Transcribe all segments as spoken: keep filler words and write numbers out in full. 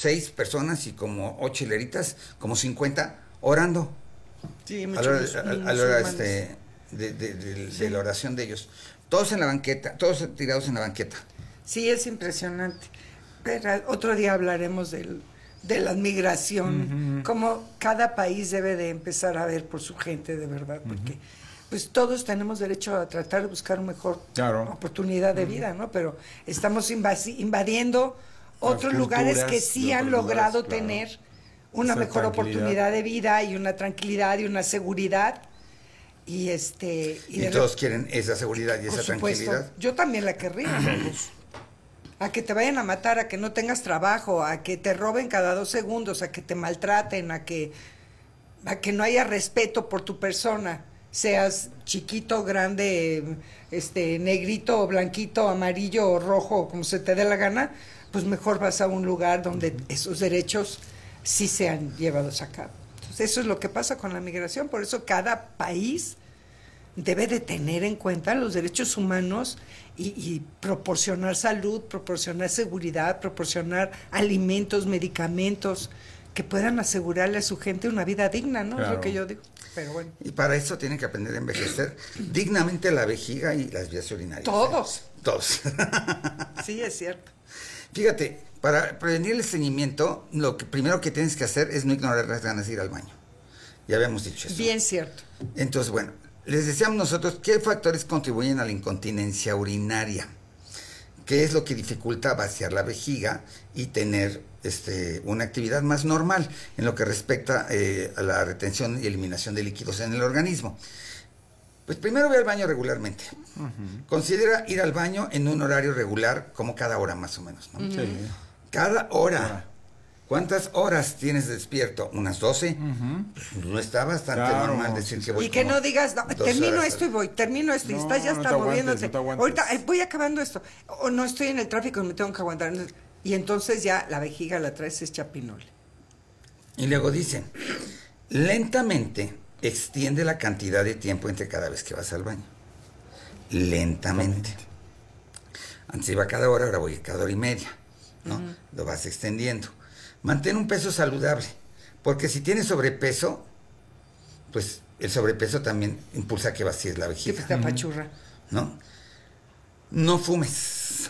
seis personas y como ocho hileritas, como cincuenta, orando. Sí, a muchos la hora, a, a la hora este, de, de, de, sí. de la oración de ellos. Todos en la banqueta, todos tirados en la banqueta. Sí, es impresionante. Pero otro día hablaremos del, de la migración, uh-huh. Cómo cada país debe de empezar a ver por su gente, de verdad, porque uh-huh. pues todos tenemos derecho a tratar de buscar una mejor claro. oportunidad de uh-huh. vida, ¿no? Pero estamos invasi- invadiendo otros lugares que sí han logrado lugares, claro. tener una Esa mejor oportunidad de vida y una tranquilidad y una seguridad. Y este y, y todos lo, quieren esa seguridad y esa supuesto, tranquilidad. Yo también la querría. A que te vayan a matar, a que no tengas trabajo, a que te roben cada dos segundos, a que te maltraten, a que a que no haya respeto por tu persona, seas chiquito, grande, este negrito, blanquito, amarillo o rojo, como se te dé la gana, pues mejor vas a un lugar donde esos derechos sí sean llevados a cabo. Entonces, eso es lo que pasa con la migración, por eso cada país debe de tener en cuenta los derechos humanos y, y proporcionar salud, proporcionar seguridad, proporcionar alimentos, medicamentos que puedan asegurarle a su gente una vida digna, ¿no? Claro. Es lo que yo digo. Pero bueno. Y para eso tienen que aprender a envejecer dignamente la vejiga y las vías urinarias. Todos. ¿eh? Todos. Sí, es cierto. Fíjate, para prevenir el estreñimiento, lo que primero que tienes que hacer es no ignorar las ganas de ir al baño. Ya habíamos dicho eso. Bien cierto. Entonces, bueno, les decíamos nosotros qué factores contribuyen a la incontinencia urinaria, qué es lo que dificulta vaciar la vejiga y tener este, una actividad más normal en lo que respecta eh, a la retención y eliminación de líquidos en el organismo. Pues primero ve al baño regularmente. Uh-huh. Considera ir al baño en un horario regular, como cada hora más o menos, ¿no? Uh-huh. Sí. Cada hora. ¿Cuántas horas tienes despierto? ¿Unas doce? Uh-huh. Pues no está bastante claro, normal decir que voy. Y que no digas, no, termino esto y voy, termino esto no, y estás ya no está moviéndote. No ahorita eh, voy acabando esto. O no estoy en el tráfico y me tengo que aguantar. Y entonces ya la vejiga la traes es chapinole. Y luego dicen, lentamente extiende la cantidad de tiempo entre cada vez que vas al baño. Lentamente. Antes iba cada hora, ahora voy cada hora y media, ¿no? Uh-huh. Lo vas extendiendo. Mantén un peso saludable, porque si tienes sobrepeso, pues el sobrepeso también impulsa a que vacíes la vejiga. Que te apachurra. ¿No? No fumes.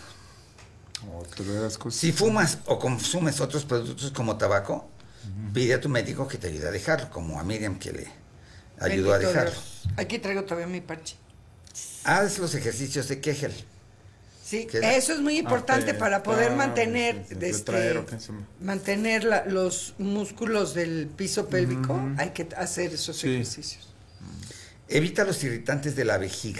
Oh, si fumas o consumes otros productos como tabaco, uh-huh. pide a tu médico que te ayude a dejarlo, como a Miriam que le ayudó Bendito a dejarlo. Dios. Aquí traigo todavía mi parche. Haz los ejercicios de Kegel. Sí, eso es muy importante ah, para poder ah, mantener sí, sí, este, traer, okay, sí. mantener la, los músculos del piso pélvico. Uh-huh. Hay que hacer esos sí. ejercicios. Evita los irritantes de la vejiga,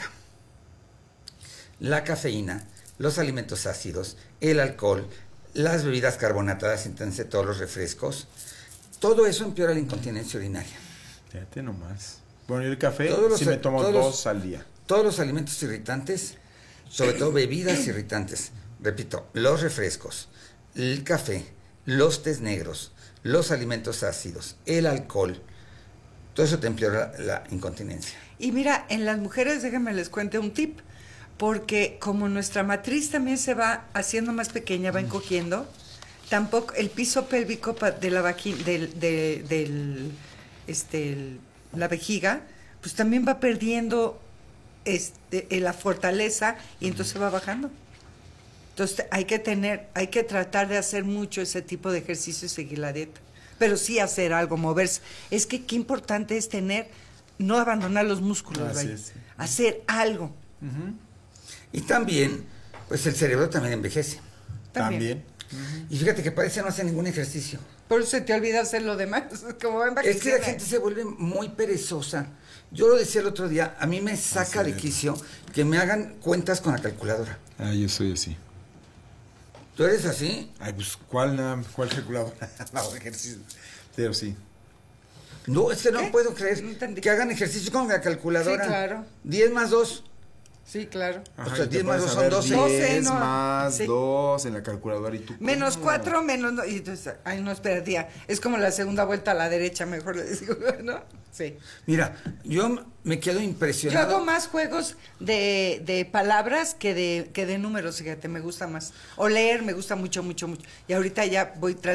la cafeína, los alimentos ácidos, el alcohol, las bebidas carbonatadas, entonces todos los refrescos. Todo eso empeora la incontinencia urinaria. Fíjate nomás. Bueno, y el café, si me tomo dos los, al día. Todos los alimentos irritantes, sobre todo bebidas irritantes, repito, los refrescos, el café, los tés negros, los alimentos ácidos, el alcohol, todo eso te empeora la, la incontinencia. Y mira, en las mujeres, déjenme les cuente un tip, porque como nuestra matriz también se va haciendo más pequeña, va encogiendo, tampoco el piso pélvico de la vagina, del, de, del, este, el, la vejiga, pues también va perdiendo Este, la fortaleza y entonces va bajando. Entonces hay que tener, hay que tratar de hacer mucho ese tipo de ejercicio y seguir la dieta, pero sí hacer algo, moverse. Es que qué importante es tener, no abandonar los músculos, Así es, sí. hacer algo. Uh-huh. Y también, pues el cerebro también envejece. También. Uh-huh. Y fíjate que parece no hacer ningún ejercicio. Por eso se te olvida hacer lo demás. Como es que la gente se vuelve muy perezosa. Yo lo decía el otro día, a mí me saca de quicio que me hagan cuentas con la calculadora. Ah, yo soy así. ¿Tú eres así? Ay, pues, ¿cuál, cuál calculadora? No, ejercicio. Pero sí. No, es que no ¿Qué? puedo creer no que hagan ejercicio con la calculadora. Sí, claro. diez más dos. Sí, claro. Ajá, o sea, diez más dos son doce. diez no. más sí. dos en la calculadora y tú. Menos cuatro, menos no. Y entonces, ay, no, espera, tía. Es como la segunda vuelta a la derecha, mejor les digo, ¿no? Sí. Mira, yo me quedo impresionado. Yo hago más juegos de, de palabras que de, que de números, fíjate, me gusta más. O leer me gusta mucho, mucho, mucho. Y ahorita ya voy